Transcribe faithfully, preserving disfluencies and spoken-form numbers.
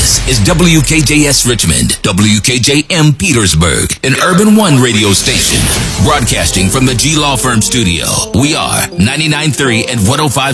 This is W K J S Richmond, W K J M Petersburg, an Urban One radio station. Broadcasting from the G Law Firm studio. We are ninety-nine point three and one oh five